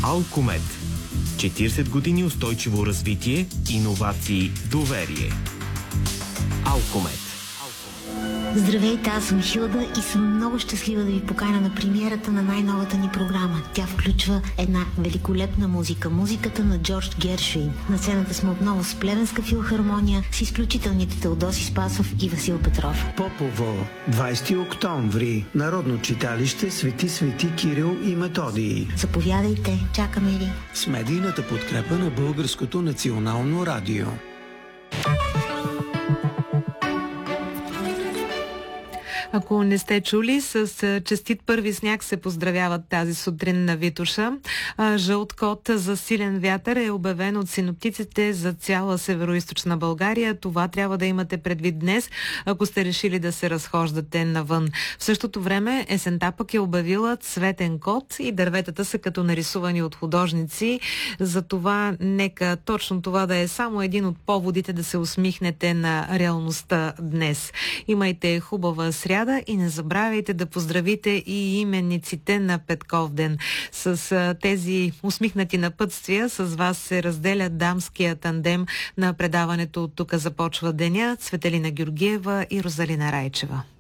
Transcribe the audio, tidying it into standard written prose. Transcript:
Алкомет. 40 години устойчиво развитие, иновации, доверие. Алкомет. Здравейте, аз съм Хилда и съм много щастлива да ви поканя на премиерата на най-новата ни програма. Тя включва една великолепна музика. Музиката на Джордж Гершвин. На сцената сме отново с Плевенска филхармония, с изключителните Теодоси Спасов и Васил Петров. Попово, 20 октомври, Народно читалище Свети Кирил и Методий. Заповядайте, чакаме ви. С медийната подкрепа на Българското национално радио. Ако не сте чули, с честит първи сняг се поздравяват тази сутрин на Витоша. Жълт код за силен вятър е обявен от синоптиците за цяла североизточна България. Това трябва да имате предвид днес, ако сте решили да се разхождате навън. В същото време есента пък е обявила цветен код и дърветата са като нарисувани от художници. Затова нека точно това да е само един от поводите да се усмихнете на реалността днес. Имайте хубава сряда и не забравяйте да поздравите и именниците на Петков ден. С тези усмихнати напътствия с вас се разделя дамския тандем на предаването "От тук започва деня" Цветелина Георгиева и Розалина Райчева.